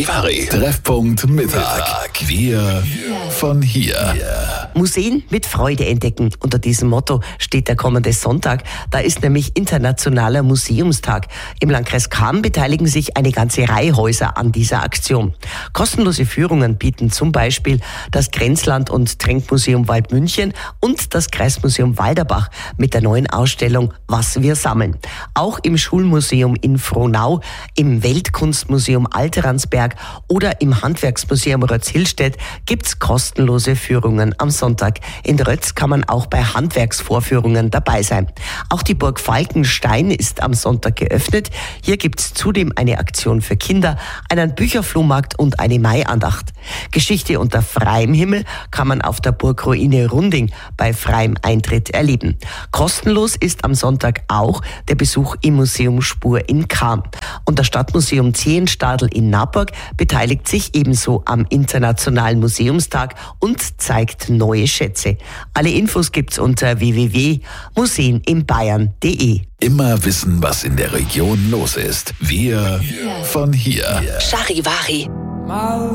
Charivari. Treffpunkt Mittag. Wir von hier. Museen mit Freude entdecken. Unter diesem Motto steht der kommende Sonntag. Da ist nämlich Internationaler Museumstag. Im Landkreis Cham beteiligen sich eine ganze Reihe Häuser an dieser Aktion. Kostenlose Führungen bieten zum Beispiel das Grenzland- und Tränkmuseum Waldmünchen und das Kreismuseum Walderbach mit der neuen Ausstellung Was wir sammeln. Auch im Schulmuseum in Frohnau, im Weltkunstmuseum Alteransberg oder im Handwerksmuseum Rötz-Hillstedt gibt's kostenlose Führungen am Sonntag. In Rötz kann man auch bei Handwerksvorführungen dabei sein. Auch die Burg Falkenstein ist am Sonntag geöffnet. Hier gibt's zudem eine Aktion für Kinder, einen Bücherflohmarkt und eine Maiandacht. Geschichte unter freiem Himmel kann man auf der Burgruine Runding bei freiem Eintritt erleben. Kostenlos ist am Sonntag auch der Besuch im Museum Spur in Cham. Und das Stadtmuseum Zehenstadl in Naburg beteiligt sich ebenso am Internationalen Museumstag und zeigt neue Schätze. Alle Infos gibt's unter www.museeninbayern.de. Immer wissen, was in der Region los ist. Wir von hier. Charivari.